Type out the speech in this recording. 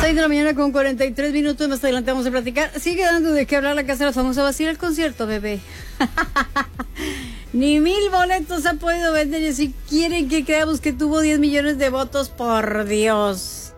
6 de la mañana con 43 minutos. Más adelante vamos a platicar. Sigue dando de qué hablar la Casa de la Famosa. Va a ir al concierto, bebé. Ni 1000 boletos ha podido vender. Y si quieren que creamos que tuvo 10 millones de votos, por Dios.